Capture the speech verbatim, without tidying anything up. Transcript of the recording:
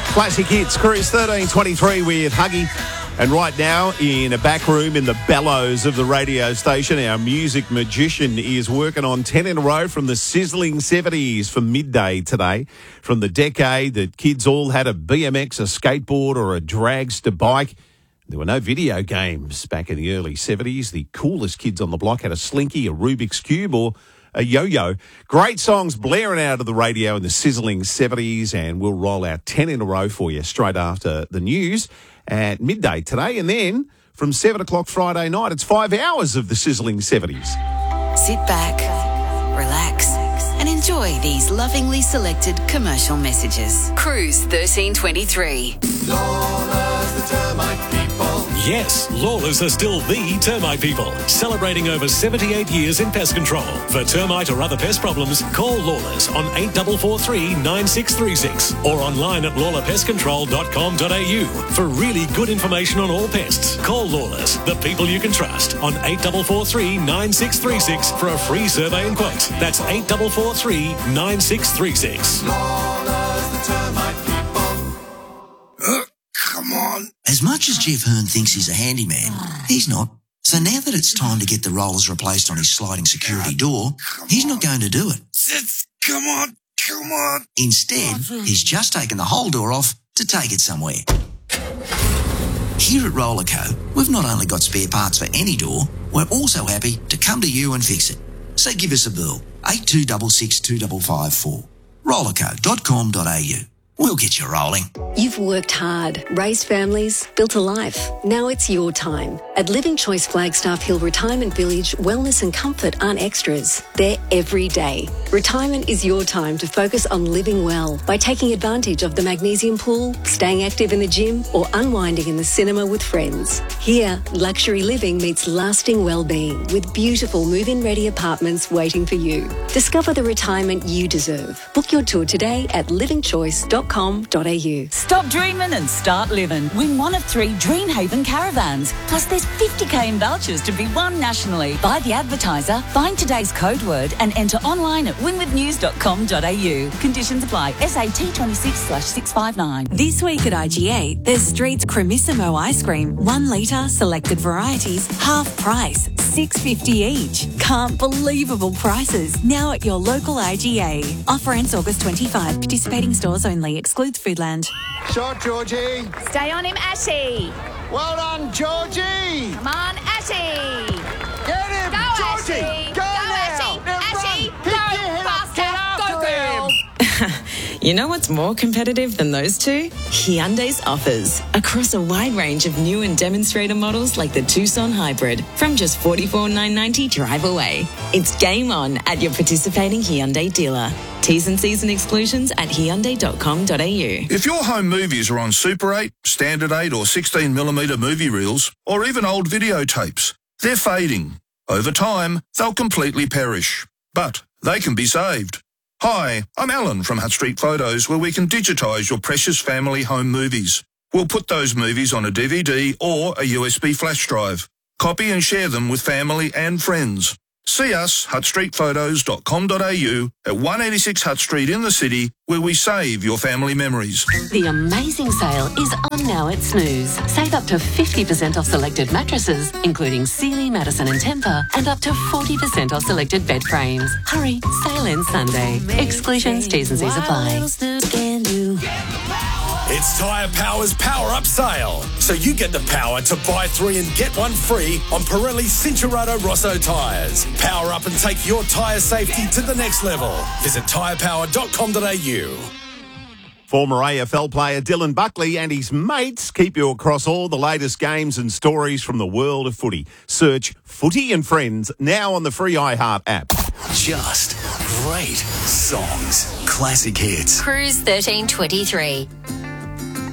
Classic Hits, Cruise thirteen twenty-three with Huggy. And right now, in a back room in the bellows of the radio station, our music magician is working on ten in a row from the sizzling seventies for midday today. From the decade that kids all had a B M X, a skateboard or a dragster bike. There were no video games back in the early seventies. The coolest kids on the block had a Slinky, a Rubik's Cube or a yo-yo. Great songs blaring out of the radio in the sizzling seventies, and we'll roll out ten in a row for you straight after the news at midday today. And then from seven o'clock Friday night, it's five hours of the sizzling seventies. Sit back, relax, and enjoy these lovingly selected commercial messages. Cruise thirteen twenty-three. Lawless, the termite people. Yes, Lawless are still the termite people, celebrating over seventy-eight years in pest control. For termite or other pest problems, call Lawless on eight four four three, nine six three six or online at lawler pest control dot com dot a u for really good information on all pests. Call Lawless, the people you can trust, on eight four four three, nine six three six for a free survey and quote. That's eight four four three, nine six three six. Lawless, the termite people. Uh, come on. As much as Jeff Hearn thinks he's a handyman, he's not. So now that it's time to get the rollers replaced on his sliding security door, he's not going to do it. Come on, come on. Instead, he's just taken the whole door off to take it somewhere. Here at Rollerco, we've not only got spare parts for any door, we're also happy to come to you and fix it. So give us a bill, eight two six six, two five five four. rollerco dot com dot a u. We'll get you rolling. You've worked hard, raised families, built a life. Now it's your time. At Living Choice Flagstaff Hill Retirement Village, wellness and comfort aren't extras. They're every day. Retirement is your time to focus on living well by taking advantage of the magnesium pool, staying active in the gym, or unwinding in the cinema with friends. Here, luxury living meets lasting well-being with beautiful move-in ready apartments waiting for you. Discover the retirement you deserve. Book your tour today at living choice dot com dot a u. Stop dreaming and start living. Win one of three Dreamhaven caravans. Plus there's fifty k in vouchers to be won nationally. Buy the advertiser, find today's code word and enter online at win with news dot com dot a u. Conditions apply. S A T twenty-six slash six five nine. This week at I G A, there's Street's Cremissimo ice cream. One litre, selected varieties, half price, six fifty each. Can't believable prices. Now at your local I G A. Offer ends August twenty-fifth. Participating stores only. Excludes Foodland. Shot, Georgie. Stay on him, Ashy. Well done, Georgie. Come on, Ashy. Get him, Go, Georgie. Ashy. Go, Go, now. Ashy. Now Ashy, run. go Pick your head up. Get faster. after Go, girl. him. You know what's more competitive than those two? Hyundai's offers. Across a wide range of new and demonstrator models like the Tucson Hybrid from just forty-four thousand nine hundred ninety drive away. It's game on at your participating Hyundai dealer. T's and C's and exclusions at hyundai dot com dot a u. If your home movies are on Super eight, Standard eight or sixteen millimeter movie reels, or even old videotapes, they're fading. Over time, they'll completely perish. But they can be saved. Hi, I'm Alan from Hutt Street Photos, where we can digitise your precious family home movies. We'll put those movies on a D V D or a U S B flash drive. Copy and share them with family and friends. See us, hutt street photos dot com dot a u, at one eighty-six Hutt Street in the city, where we save your family memories. The amazing sale is on now at Snooze. Save up to fifty percent off selected mattresses, including Sealy, Madison and Tempur, and up to forty percent off selected bed frames. Hurry, sale ends Sunday. Exclusions, T's and C's apply. It's Tyre Power's Power Up Sale. So you get the power to buy three and get one free on Pirelli Cincherato Rosso tyres. Power up and take your tyre safety to the next level. Visit tyre power dot com dot a u. Former A F L player Dylan Buckley and his mates keep you across all the latest games and stories from the world of footy. Search Footy and Friends now on the free iHeart app. Just great songs. Classic hits. Cruise thirteen twenty-three.